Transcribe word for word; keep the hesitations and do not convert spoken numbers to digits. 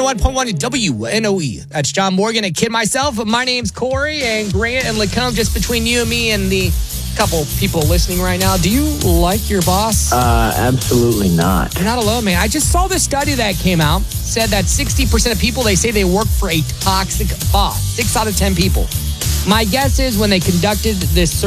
one oh one point one W N O E. That's John Morgan and Kid myself. My name's Corey, and Grant and Lacombe, just between you and me and the couple people listening right now. Do you like your boss? Uh, absolutely not. You're not alone, man. I just saw this study that came out. Said that sixty percent of people, they say they work for a toxic boss. Six out of ten people. My guess is when they conducted this survey,